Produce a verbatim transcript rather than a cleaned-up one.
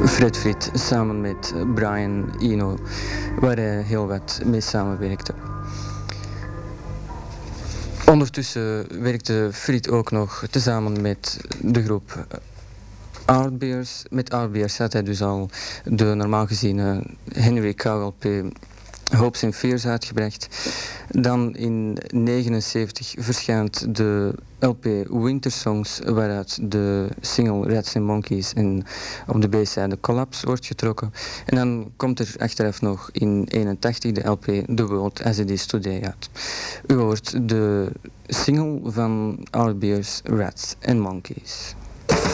Fred Fried samen met Brian Eno, waar hij heel wat mee samenwerkte. Ondertussen werkte Fried ook nog tezamen met de groep Outbeers. Met Outbeers had hij dus al de normaal gezien Henry Cow L P Hopes and Fears uitgebracht. Dan in negentien negenenzeventig verschijnt de L P Winter Songs, waaruit de single Rats and Monkeys en op de B-side Collapse wordt getrokken. En dan komt er achteraf nog in eenentachtig de L P The World As It Is Today uit. U hoort de single van Outbeers Rats and Monkeys.